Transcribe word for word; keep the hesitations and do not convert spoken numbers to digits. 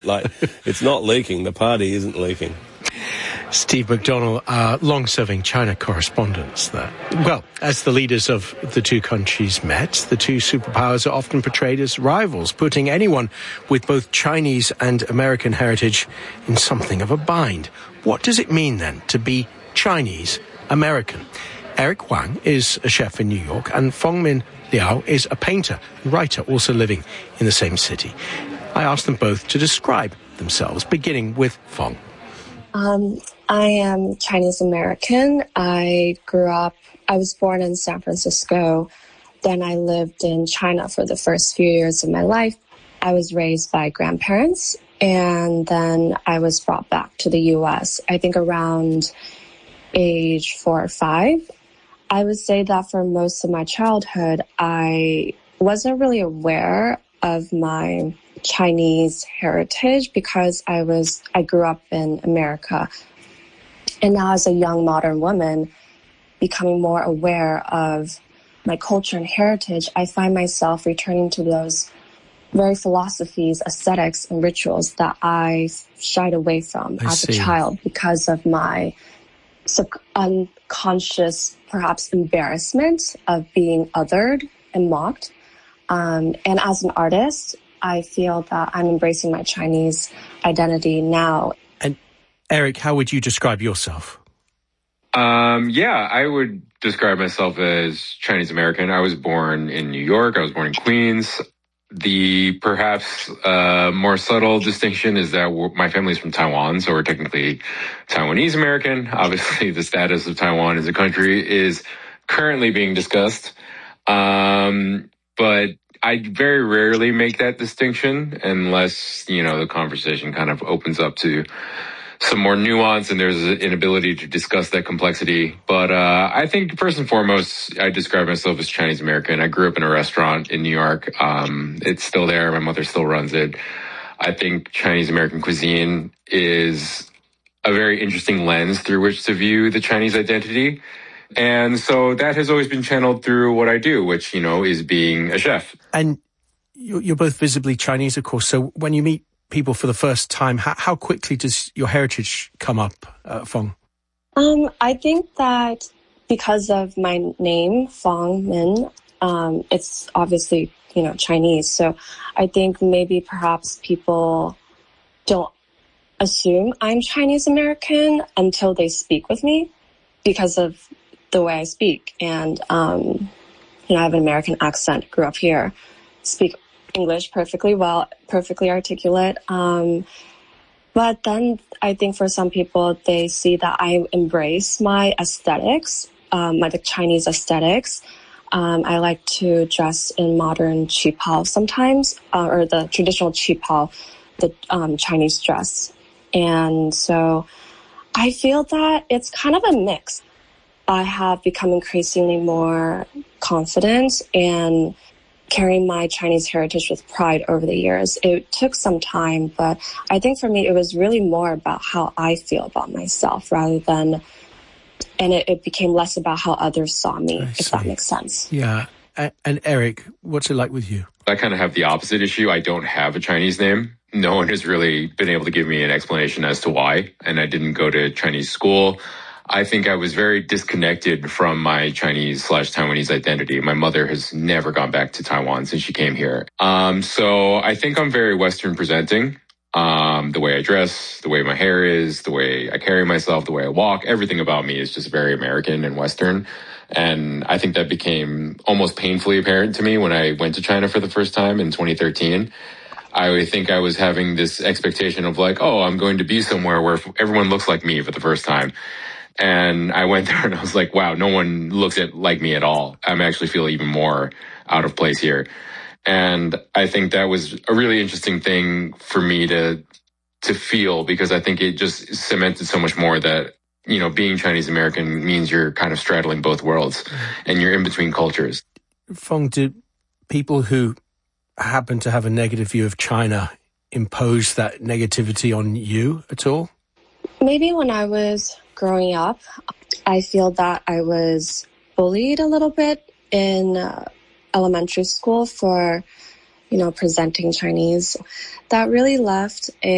Like, it's not leaking. The party isn't leaking. Steve McDonnell, uh, long-serving China correspondent there. Well, as the leaders of the two countries met, the two superpowers are often portrayed as rivals, putting anyone with both Chinese and American heritage in something of a bind. What does it mean, then, to be Chinese American? Eric Wang is a chef in New York, and Fengmin Liao is a painter and writer also living in the same city. I asked them both to describe themselves, beginning with Feng. Um, I am Chinese American. I grew up, I was born in San Francisco. Then I lived in China for the first few years of my life. I was raised by grandparents, and then I was brought back to the U S, I think around age four or five. I would say that for most of my childhood, I wasn't really aware of my Chinese heritage because I was, I grew up in America. And now as a young modern woman, becoming more aware of my culture and heritage, I find myself returning to those very philosophies, aesthetics, and rituals that I shied away from I as see. a child because of my sub- unconscious, perhaps, embarrassment of being othered and mocked. Um, and as an artist, I feel that I'm embracing my Chinese identity now. And Eric, how would you describe yourself? Um, yeah, I would describe myself as Chinese American. I was born in New York. I was born in Queens. The perhaps uh, more subtle distinction is that we're, my family's from Taiwan, so we're technically Taiwanese American. Obviously, the status of Taiwan as a country is currently being discussed. Um, but I very rarely make that distinction unless, you know, the conversation kind of opens up to some more nuance and there's an ability to discuss that complexity. But uh, I think first and foremost, I describe myself as Chinese American. I grew up in a restaurant in New York. Um, it's still there. My mother still runs it. I think Chinese American cuisine is a very interesting lens through which to view the Chinese identity. And so that has always been channeled through what I do, which, you know, is being a chef. And you're both visibly Chinese, of course. So when you meet people for the first time, how, how quickly does your heritage come up, uh, Feng? Um, I think that because of my name, Feng Min, um, it's obviously, you know, Chinese. So I think maybe perhaps people don't assume I'm Chinese American until they speak with me because of the way I speak. And, um, you know, I have an American accent, grew up here, speak English perfectly well, perfectly articulate. Um, but then I think for some people, they see that I embrace my aesthetics, um, my the Chinese aesthetics. Um, I like to dress in modern qipao sometimes, uh, or the traditional qipao, the um, Chinese dress. And so I feel that it's kind of a mix. I have become increasingly more confident and carrying my Chinese heritage with pride over the years. It took some time, but I think for me, it was really more about how I feel about myself rather than, and it, it became less about how others saw me, I if see. that makes sense. Yeah. And, and Eric, what's it like with you? I kind of have the opposite issue. I don't have a Chinese name. No one has really been able to give me an explanation as to why, and I didn't go to Chinese school. I think I was very disconnected from my Chinese slash Taiwanese identity. My mother has never gone back to Taiwan since she came here. Um, so I think I'm very Western presenting. Um, the way I dress, the way my hair is, the way I carry myself, the way I walk, everything about me is just very American and Western. And I think that became almost painfully apparent to me when I went to China for the first time in twenty thirteen. I think I was having this expectation of like, oh, I'm going to be somewhere where everyone looks like me for the first time. And I went there and I was like, wow, no one looks at like me at all. I'm actually feel even more out of place here. And I think that was a really interesting thing for me to to feel, because I think it just cemented so much more that, you know, being Chinese American means you're kind of straddling both worlds and you're in between cultures. Feng, do people who happen to have a negative view of China impose that negativity on you at all? Maybe when I was growing up, I feel that I was bullied a little bit in uh, elementary school for, you know, presenting Chinese. That really left a